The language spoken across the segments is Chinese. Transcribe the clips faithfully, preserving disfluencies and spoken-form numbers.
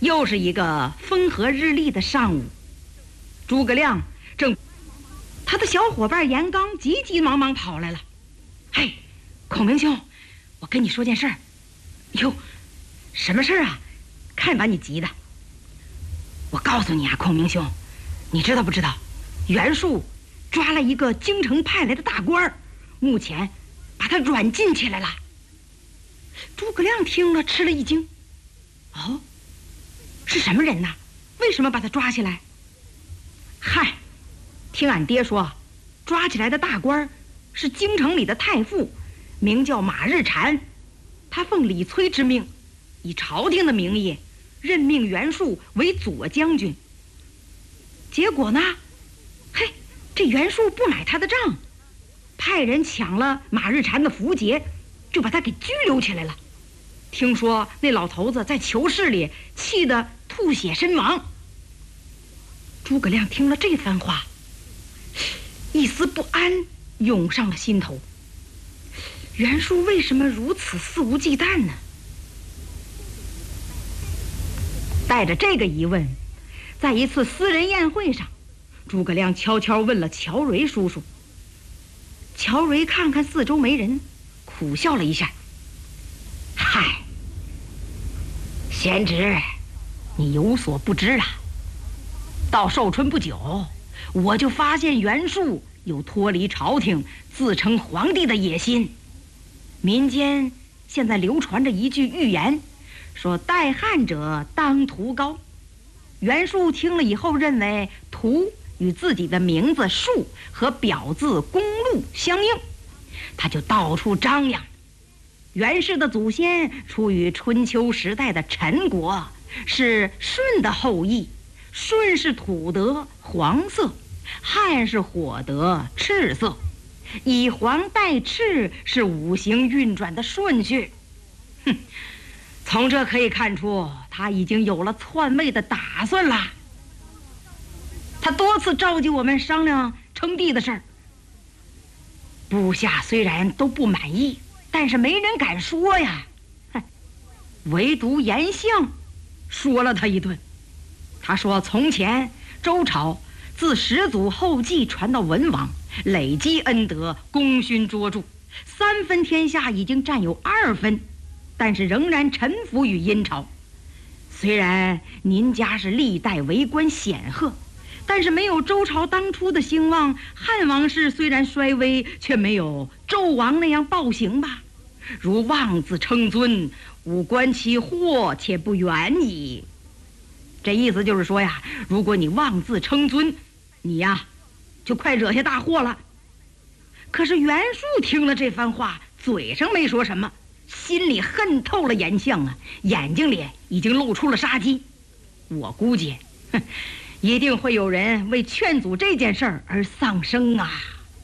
又是一个风和日丽的上午，诸葛亮正，他的小伙伴严刚急急忙忙跑来了。嘿，孔明兄，我跟你说件事儿。哟，什么事儿啊？看把你急的。我告诉你啊，孔明兄，你知道不知道，袁术抓了一个京城派来的大官儿，目前把他软禁起来了。诸葛亮听了吃了一惊。哦，是什么人呢？为什么把他抓起来？嗨，听俺爹说，抓起来的大官是京城里的太傅，名叫马日禅。他奉李催之命，以朝廷的名义任命袁术为左将军。结果呢，嘿，这袁术不买他的账，派人抢了马日禅的符节，就把他给拘留起来了。听说那老头子在囚室里气得吐血身亡。诸葛亮听了这番话，一丝不安涌上了心头。袁术为什么如此肆无忌惮呢？带着这个疑问，在一次私人宴会上，诸葛亮悄悄问了乔瑞叔叔。乔瑞看看四周没人，苦笑了一下。嗨，贤侄，你有所不知啊，到寿春不久，我就发现袁术有脱离朝廷自称皇帝的野心。民间现在流传着一句寓言，说代汉者当屠高。袁术听了以后认为屠与自己的名字术和表字公路相应，他就到处张扬。袁氏的祖先出于春秋时代的陈国，是舜的后裔，舜是土德黄色，汉是火德赤色，以黄代赤是五行运转的顺序。哼，从这可以看出他已经有了篡位的打算了。他多次召集我们商量称帝的事儿，部下虽然都不满意，但是没人敢说呀。唯独严相说了他一顿。他说从前周朝自始祖后继传到文王，累积恩德，功勋卓著，三分天下已经占有二分，但是仍然臣服于殷朝。虽然您家是历代为官显赫，但是没有周朝当初的兴旺，汉王室虽然衰微，却没有纣王那样暴行吧。如妄自称尊，吾观其祸且不远矣。这意思就是说呀，如果你妄自称尊，你呀就快惹下大祸了。可是袁术听了这番话，嘴上没说什么，心里恨透了严相啊，眼睛里已经露出了杀机。我估计哼，一定会有人为劝阻这件事儿而丧生啊。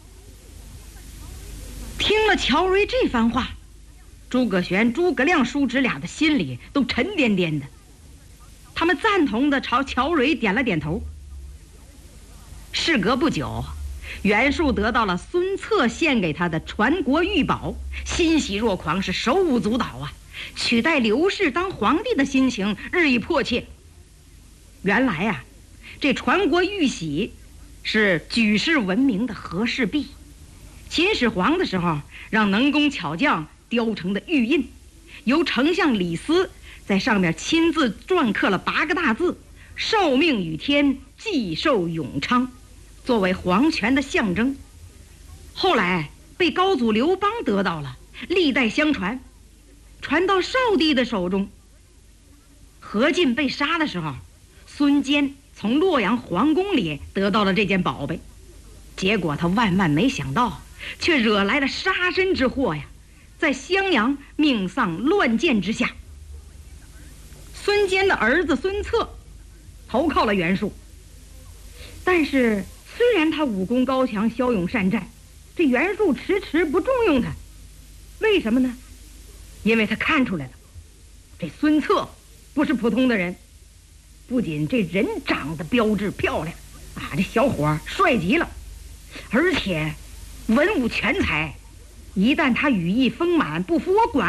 听了乔瑞这番话，诸葛玄、诸葛亮叔侄俩的心里都沉甸甸的，他们赞同地朝乔瑞点了点头。事隔不久，袁术得到了孙策献给他的传国玉宝，欣喜若狂，是手舞足蹈啊！取代刘氏当皇帝的心情日益迫切。原来啊，这传国玉玺是举世闻名的和氏璧，秦始皇的时候让能工巧匠雕成的玉印，由丞相李斯在上面亲自篆刻了八个大字：受命于天，既寿永昌，作为皇权的象征。后来被高祖刘邦得到了，历代相传，传到少帝的手中。何进被杀的时候，孙坚从洛阳皇宫里得到了这件宝贝，结果他万万没想到，却惹来了杀身之祸呀，在襄阳命丧乱箭之下。孙坚的儿子孙策投靠了袁术，但是虽然他武功高强，骁勇善战，这袁术迟迟不重用他。为什么呢？因为他看出来了，这孙策不是普通的人，不仅这人长得标致漂亮啊，这小伙帅极了，而且文武全才，一旦他羽翼丰满，不服我管